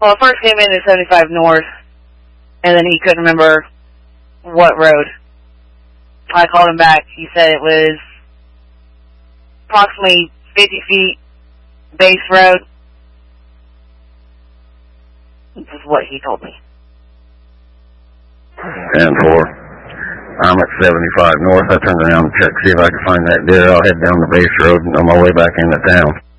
Well, first came in at 75 North, and then he couldn't remember what road. I called him back. He said it was approximately 50 feet base road. This is what he told me. 10-4. I'm at 75 North. I turned around and checked to see if I could find that deer. I'll head down the base road on my way back into town.